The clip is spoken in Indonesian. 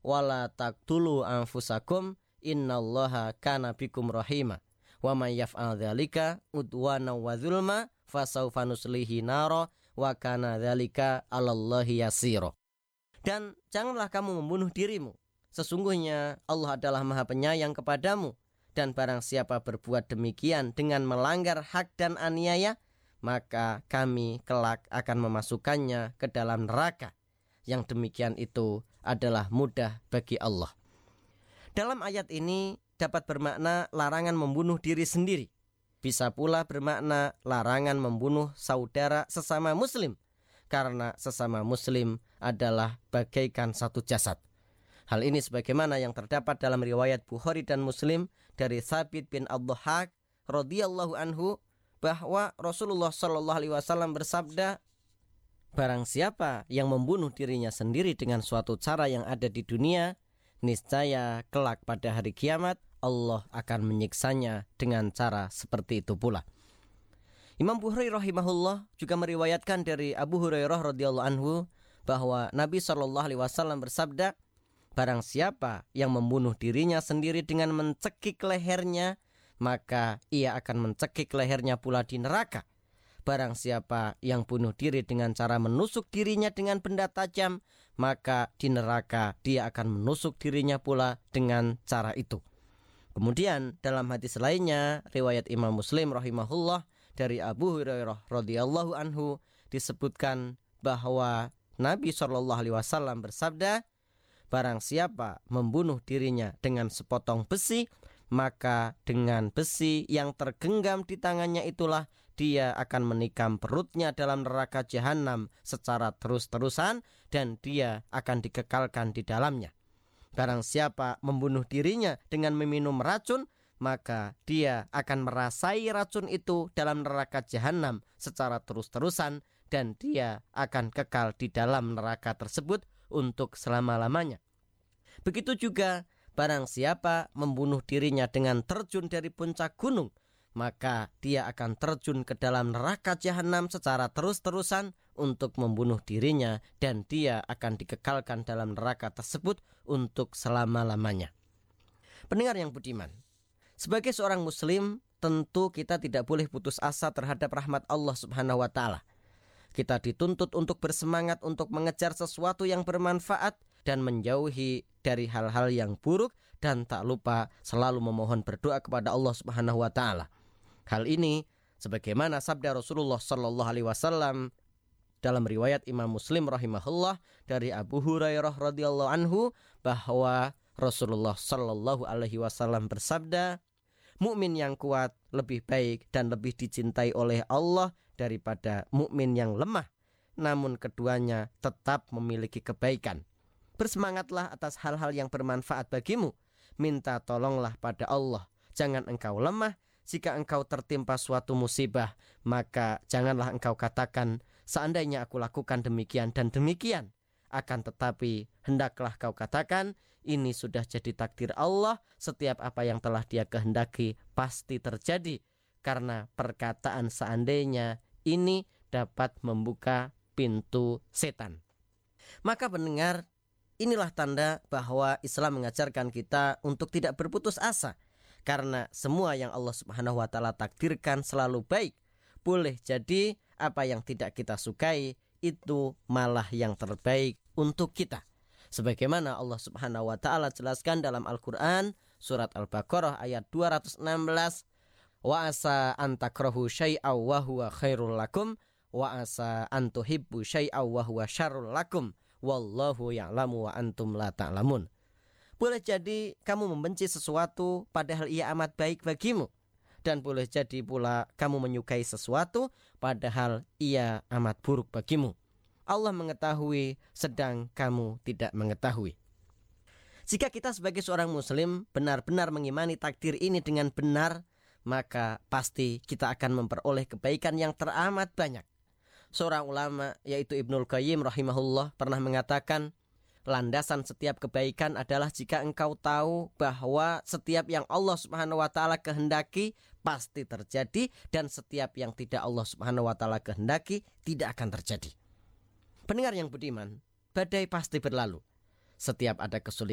wala taqtulu anfusakum innallaha kana bikum rahima wa may yaf'al dzalika udwana wa dzulma fasawfa nuslihi nara wa kana dzalika 'alallahi yasira. Dan janganlah kamu membunuh dirimu, sesungguhnya Allah adalah Maha Penyayang kepadamu, dan barang siapa berbuat demikian dengan melanggar hak dan aniaya, maka kami kelak akan memasukkannya ke dalam neraka. Yang demikian itu adalah mudah bagi Allah. Dalam ayat ini dapat bermakna larangan membunuh diri sendiri. Bisa pula bermakna larangan membunuh saudara sesama muslim, karena sesama muslim adalah bagaikan satu jasad. Hal ini sebagaimana yang terdapat dalam riwayat Bukhari dan Muslim dari Thabit bin Ad-Dhahhak radhiyallahu anhu, bahwa Rasulullah sallallahu alaihi wasallam bersabda, barang siapa yang membunuh dirinya sendiri dengan suatu cara yang ada di dunia, niscaya kelak pada hari kiamat Allah akan menyiksanya dengan cara seperti itu pula. Imam Bukhari rahimahullah juga meriwayatkan dari Abu Hurairah radhiyallahu anhu bahwa Nabi sallallahu alaihi wasallam bersabda, barang siapa yang membunuh dirinya sendiri dengan mencekik lehernya, maka ia akan mencekik lehernya pula di neraka. Barang siapa yang bunuh diri dengan cara menusuk dirinya dengan benda tajam, maka di neraka dia akan menusuk dirinya pula dengan cara itu. Kemudian dalam hadis lainnya, riwayat Imam Muslim rahimahullah dari Abu Hurairah radhiyallahu anhu, disebutkan bahwa Nabi SAW bersabda, barang siapa membunuh dirinya dengan sepotong besi, maka dengan besi yang tergenggam di tangannya itulah dia akan menikam perutnya dalam neraka jahanam secara terus-terusan, dan dia akan dikekalkan di dalamnya. Barang siapa membunuh dirinya dengan meminum racun, maka dia akan merasai racun itu dalam neraka jahanam secara terus-terusan, dan dia akan kekal di dalam neraka tersebut untuk selama-lamanya. Begitu juga barang siapa membunuh dirinya dengan terjun dari puncak gunung, maka dia akan terjun ke dalam neraka jahanam secara terus-terusan untuk membunuh dirinya, dan dia akan dikekalkan dalam neraka tersebut untuk selama-lamanya. Pendengar yang budiman, sebagai seorang muslim, tentu kita tidak boleh putus asa terhadap rahmat Allah Subhanahu wa taala. Kita dituntut untuk bersemangat untuk mengejar sesuatu yang bermanfaat dan menjauhi dari hal-hal yang buruk, dan tak lupa selalu memohon berdoa kepada Allah Subhanahu wa taala. Hal ini sebagaimana sabda Rasulullah sallallahu alaihi wasallam dalam riwayat Imam Muslim rahimahullah dari Abu Hurairah radhiyallahu anhu, bahwa Rasulullah sallallahu alaihi wasallam bersabda, mukmin yang kuat lebih baik dan lebih dicintai oleh Allah daripada mukmin yang lemah, namun keduanya tetap memiliki kebaikan. Bersemangatlah atas hal-hal yang bermanfaat bagimu. Minta tolonglah pada Allah. Jangan engkau lemah. Jika engkau tertimpa suatu musibah, maka janganlah engkau katakan, seandainya aku lakukan demikian dan demikian. Akan tetapi hendaklah kau katakan, ini sudah jadi takdir Allah. Setiap apa yang telah Dia kehendaki pasti terjadi. Karena perkataan seandainya ini dapat membuka pintu setan. Maka pendengar, inilah tanda bahwa Islam mengajarkan kita untuk tidak berputus asa, karena semua yang Allah Subhanahu wa taala takdirkan selalu baik. Boleh jadi apa yang tidak kita sukai itu malah yang terbaik untuk kita. Sebagaimana Allah Subhanahu wa taala jelaskan dalam Al-Qur'an surat Al-Baqarah ayat 216, wa asa an takrahu syai'aw wa huwa khairul lakum wa asa an tuhibbu syai'aw wa huwa syarrul lakum wallahu ya'lamu wa antum la ta'lamun. Boleh jadi kamu membenci sesuatu padahal ia amat baik bagimu, dan boleh jadi pula kamu menyukai sesuatu padahal ia amat buruk bagimu. Allah mengetahui sedang kamu tidak mengetahui. Jika kita sebagai seorang muslim benar-benar mengimani takdir ini dengan benar, maka pasti kita akan memperoleh kebaikan yang teramat banyak. Seorang ulama yaitu Ibnul Qayyim rahimahullah pernah mengatakan, landasan setiap kebaikan adalah jika engkau tahu bahwa setiap yang Allah Subhanahu wa taala kehendaki pasti terjadi, dan setiap yang tidak Allah Subhanahu wa taala kehendaki tidak akan terjadi. Pendengar yang budiman, badai pasti berlalu. Setiap ada kesulitan